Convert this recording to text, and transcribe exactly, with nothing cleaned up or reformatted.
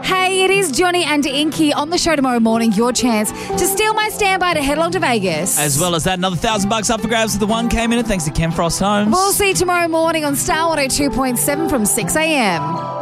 Hey, it is Johnny and Inky on the show tomorrow morning. Your chance to steal my standby to head along to Vegas. As well as that, another thousand bucks up for grabs with the one K minute thanks to Ken Frost Homes. We'll see you tomorrow morning on Star one oh two point seven from six a.m.